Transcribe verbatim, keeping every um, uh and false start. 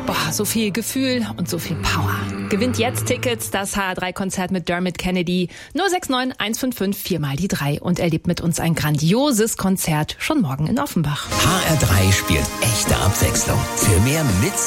Boah, so viel Gefühl und so viel Power. Gewinnt jetzt Tickets, das H R drei Konzert mit Dermot Kennedy. null sechs neun eins fünf fünf vier mal die drei und erlebt mit uns ein grandioses Konzert schon morgen in Offenbach. H R drei spielt echte Abwechslung. Für mehr mit